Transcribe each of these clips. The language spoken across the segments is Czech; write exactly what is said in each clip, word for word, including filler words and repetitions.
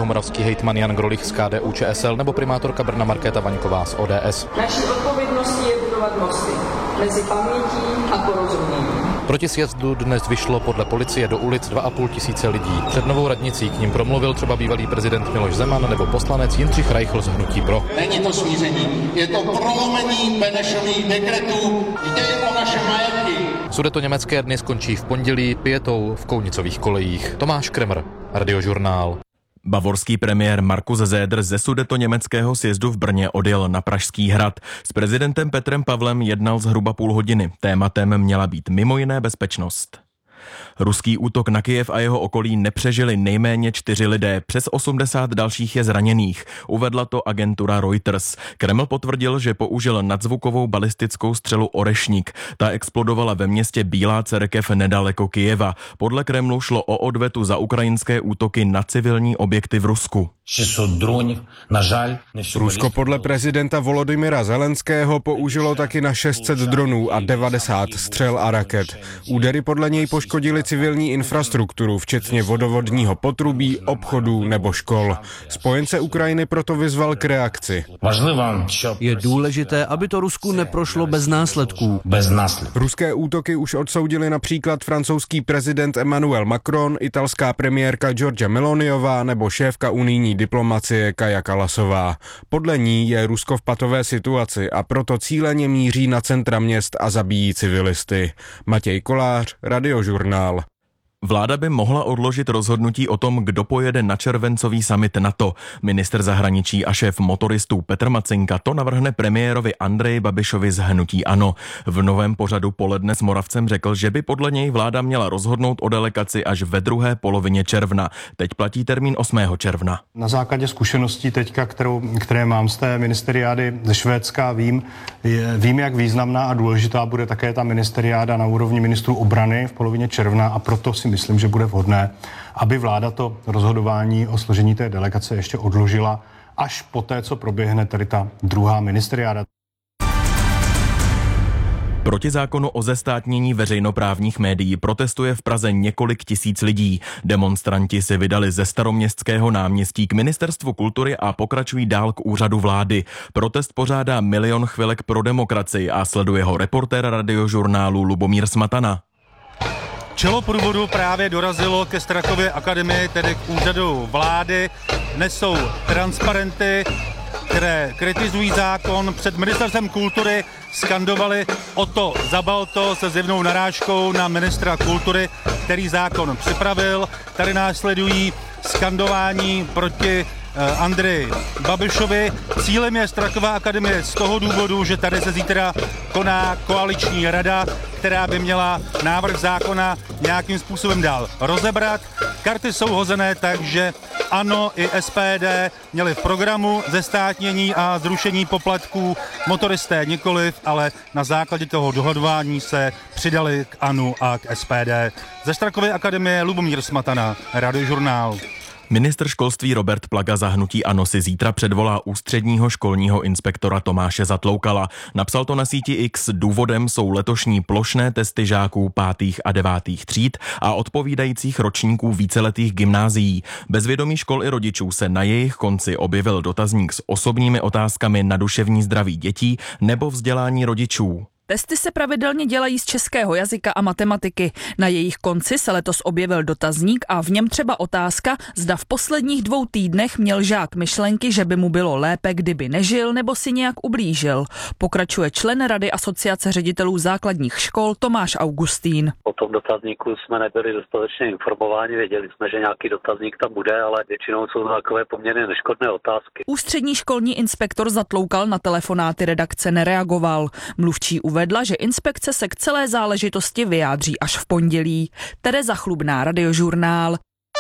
jihomoravský hejtman Jan Grolich z K D U Č S L nebo primátorka Brna Markéta Vaňková z O D S. Naší odpovědností je budovat mosty mezi pamětí a porozuměním. Proti sjezdu dnes vyšlo podle policie do ulic dva a půl tisíce lidí. Před Novou radnicí k ním promluvil třeba bývalý prezident Miloš Zeman nebo poslanec Jindřich Reichl z hnutí Pro. Není to smíření, je to prolomení Benešových dekretů, jde o naše majetky. Sudetoněmecké dny skončí v pondělí pijetou v Kounicových kolejích. Tomáš Kremr, Radiožurnál. Bavorský premiér Markus Söder ze sudetoněmeckého sjezdu v Brně odjel na Pražský hrad. S prezidentem Petrem Pavlem jednal zhruba půl hodiny. Tématem měla být mimo jiné bezpečnost. Ruský útok na Kyjev a jeho okolí nepřežili nejméně čtyři lidé, přes osmdesát dalších je zraněných, uvedla to agentura Reuters. Kreml potvrdil, že použil nadzvukovou balistickou střelu Orešník. Ta explodovala ve městě Bílá Cerkev nedaleko Kyjeva. Podle Kremlu šlo o odvetu za ukrajinské útoky na civilní objekty v Rusku. Rusko podle prezidenta Volodymyra Zelenského použilo taky na šest set dronů a devadesát střel a raket. Údery podle něj poškodily civilní infrastrukturu, včetně vodovodního potrubí, obchodů nebo škol. Spojence Ukrajiny proto vyzval k reakci. Je důležité, aby to Rusku neprošlo bez následků. Ruské útoky už odsoudili například francouzský prezident Emmanuel Macron, italská premiérka Giorgia Meloniová nebo šéfka unijní diplomacie Kaja Kallasová. Podle ní je Rusko v patové situaci a proto cíleně míří na centra měst a zabíjí civilisty. Matěj Kolář, Radiožurnál. Vláda by mohla odložit rozhodnutí o tom, kdo pojede na červencový summit NATO. Ministr zahraničí a šéf motoristů Petr Macinka to navrhne premiérovi Andreji Babišovi z hnutí ANO. V novém pořadu Poledne s Moravcem řekl, že by podle něj vláda měla rozhodnout o delegaci až ve druhé polovině června. Teď platí termín osmého června. Na základě zkušeností teďka, kterou, které mám z té ministeriády ze Švédska, vím, je, vím, jak významná a důležitá bude také ta ministeriáda na úrovni ministrů obrany v polovině června a proto si myslím, že bude vhodné, aby vláda to rozhodování o složení té delegace ještě odložila až poté, co proběhne tady ta druhá ministeriáda. Proti zákonu o zestátnění veřejnoprávních médií protestuje v Praze několik tisíc lidí. Demonstranti se vydali ze Staroměstského náměstí k Ministerstvu kultury a pokračují dál k úřadu vlády. Protest pořádá Milion chvilek pro demokracii a sleduje ho reportér Radiožurnálu Lubomír Smatana. Čelo průvodu právě dorazilo ke Strakově akademii, tedy k úřadu vlády. Dnes jsou transparenty, které kritizují zákon. Před ministerstvem kultury skandovali o to zabal to se zjevnou narážkou na ministra kultury, který zákon připravil. Tady následují skandování proti Andreji Babišovi. Cílem je Straková akademie z toho důvodu, že tady se zítra koná koaliční rada, která by měla návrh zákona nějakým způsobem dál rozebrat. Karty jsou hozené tak, že ANO i S P D měli v programu zestátnění a zrušení poplatků, motoristé nikoliv, ale na základě toho dohodování se přidali k ANO a k S P D. Ze Strakové akademie Lubomír Smatana, Radiožurnál. Ministr školství Robert Plaga za hnutí ANO si zítra předvolá ústředního školního inspektora Tomáše Zatloukala. Napsal to na síti X, důvodem jsou letošní plošné testy žáků pátých a devátých tříd a odpovídajících ročníků víceletých gymnázií. Bez vědomí škol i rodičů se na jejich konci objevil dotazník s osobními otázkami na duševní zdraví dětí nebo vzdělání rodičů. Testy se pravidelně dělají z českého jazyka a matematiky. Na jejich konci se letos objevil dotazník a v něm třeba otázka, zda v posledních dvou týdnech měl žák myšlenky, že by mu bylo lépe, kdyby nežil nebo si nějak ublížil. Pokračuje člen Rady Asociace ředitelů základních škol Tomáš Augustín. O tom dotazníku jsme nebyli dostatečně informováni, věděli jsme, že nějaký dotazník tam bude, ale většinou jsou takové poměrně neškodné otázky. Ústřední školní inspektor Zatloukal na telefonáty redakce nereagoval. Mluvčí uvedla, že inspekce se k celé záležitosti vyjádří až v pondělí. Tereza Chlubná, Radiožurnál.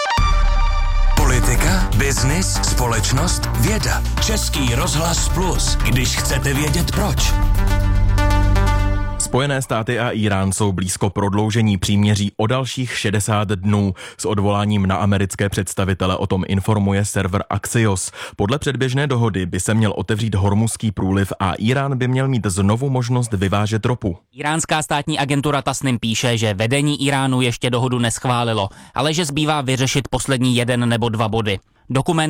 Politika, biznis, společnost, věda. Český rozhlas Plus, když chcete vědět proč. Spojené státy a Irán jsou blízko prodloužení příměří o dalších šedesát dnů. S odvoláním na americké představitele o tom informuje server Axios. Podle předběžné dohody by se měl otevřít Hormuzský průliv a Irán by měl mít znovu možnost vyvážet ropu. Iránská státní agentura Tasnim píše, že vedení Iránu ještě dohodu neschválilo, ale že zbývá vyřešit poslední jeden nebo dva body. Dokument